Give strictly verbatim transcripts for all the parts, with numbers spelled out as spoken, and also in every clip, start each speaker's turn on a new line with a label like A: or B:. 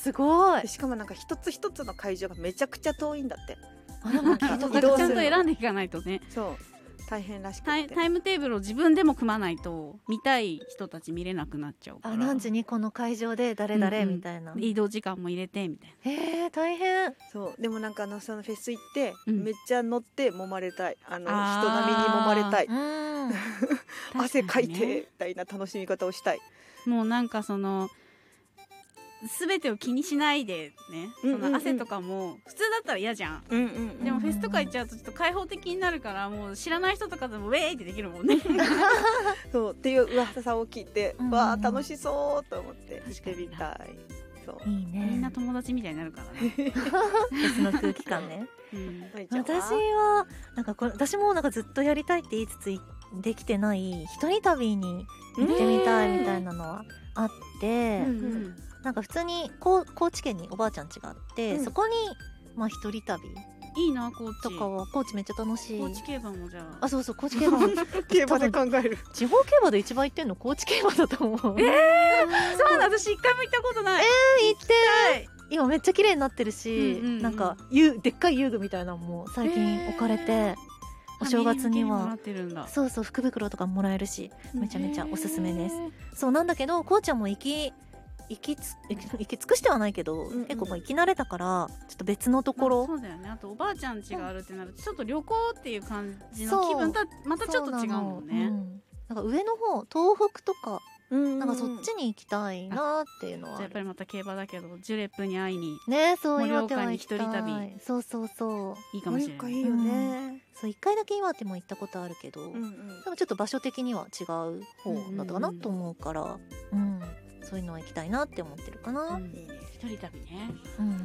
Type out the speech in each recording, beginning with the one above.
A: すごい。
B: しかもなんか一つ一つの会場がめちゃくちゃ遠いんだって。
A: あ、なんか聞いた
C: ちゃんと選んでいかないとね。
B: そう大変らしくて、
C: タイ、タイムテーブルを自分でも組まないと見たい人たち見れなくなっちゃうから。
A: あ、何時にこの会場で誰々、うんうん、みたいな。
C: 移動時間も入れてみたいな。
A: へえ、大変。
B: そうでもなんかあのそのフェス行って、うん、めっちゃ乗って揉まれたい、あの人並みに揉まれたい、うん、汗かいてみたいな楽しみ方をしたい。
C: もうなんかその全てを気にしないでね、その汗とかも普通だったら嫌じゃん、うんうんうん、でもフェスとか行っちゃうとちょっと開放的になるから、もう知らない人とかでもウェーイってできるもんね
B: そうっていう噂を聞いて、うんうん、わー楽しそうと思って行ってみたい。そう
A: いいね、
C: みんな友達みたいになるからね
A: フェスの空気感ね、うん、私はなんかこれ私もなんかずっとやりたいって言いつつできてない一人旅に行ってみたいみたいなのはあって、うんうん、なんか普通に高知県におばあちゃん家があって、うん、そこにまあ一人旅
C: いいな、高知
A: とかは高知めっちゃ楽しい。
C: 高知競馬もじゃあ、
A: あ、そうそう、高知競馬
B: 競馬で考える。
A: 地方競馬で一番行ってんの高知競馬だと思う。
C: えー、そうなの、私一回も行ったことない。
A: えー、行って。今めっちゃ綺麗になってるし、うんうんうん、なんか遊でっかい遊具みたいなのも最近置かれて、えー、お正月にはそうそう福袋とかもらえるし、めちゃめちゃおすすめです。そうなんだけど、こうちゃんも行き行きつ行き尽くしてはないけど、うんうん、結構まあ行き慣れたからちょっと別のところ、
C: まあ、そうだよね。あとおばあちゃん家があるってなるとちょっと旅行っていう感じの気分とはまたちょっと違うもんね。うん、
A: なんか上の方東北とか、うんうん、なんかそっちに行きたいなっていうのは。
C: じゃあやっぱりまた競馬だけどジュレップに会いに
A: ね、そう
C: 盛岡に一人旅、
A: そうそうそう
C: いいかもしれない。
B: いいよね、うん、
A: そう一回だけ岩手も行ったことあるけど、うんうん、でもちょっと場所的には違う方だったかなと思うから、うん、うん、そういうのは行きたいなって思ってるかな。うん、
C: いいね、一人旅ね。
A: うんうんうん、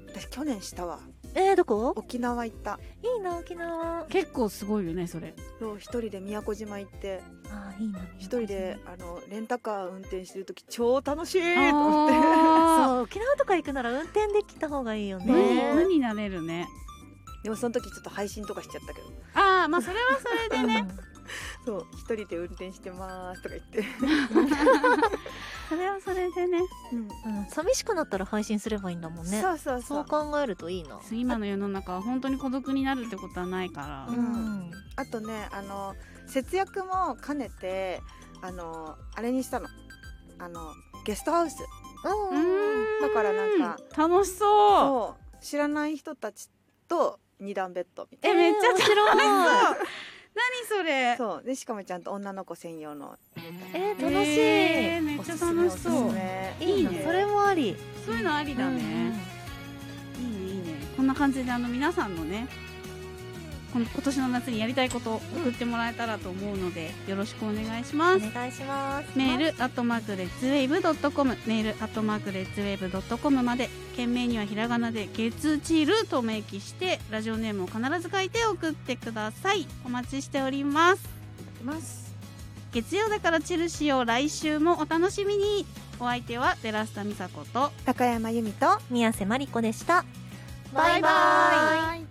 B: 私去年したわ。
A: えー、どこ？
B: 沖縄行った。
A: いいな、沖縄。
C: 結構すごいよね、それ。
B: そう一人で宮古島行って、
A: あーいいな。
B: 一人であのレンタカー運転してる時超楽しいと思って。
A: そう沖縄とか行くなら運転できた方がいいよね。
C: 無になれるね。
B: でもその時ちょっと配信とかしちゃったけど。
C: ああ、まあそれはそれでね。
B: そう一人で運転してますとか言って
C: それはそれでね、
A: うんうん、寂しくなったら配信すればいいんだもんね。
B: そうそうそう、
A: そう考えるといいな。
C: 今の世の中は本当に孤独になるってことはないから、
B: うん、あとね、あの節約も兼ねてあのあれにしたの、あのゲストハウス、うん、だからなんか
C: 楽しそう。
B: そう知らない人たちと二段ベッドみたいな。
C: え、めっちゃ楽しそう何それ。
B: そうでしかもちゃんと女の子専用の。
A: えー、楽しい、
C: えー、めっちゃ楽しそう。
A: いいね、それもあり。
C: そういうのありだね、うん、いいねいいね。こんな感じであの皆さんのね、この今年の夏にやりたいこと送ってもらえたらと思うので、うん、よろしくお願いします。
A: お願いします。
C: メールアットマークレッツウェイブドットコム、メールアットマークレッツウェイブドットコムまで、件名にはひらがなでゲツチルと明記してラジオネームを必ず書いて送ってください。お待ちしております。月曜だからチルしよう、来週もお楽しみに。お相手は寺下美佐子と
B: 高山由美と
A: 宮瀬真理子でした。
B: バイバイ。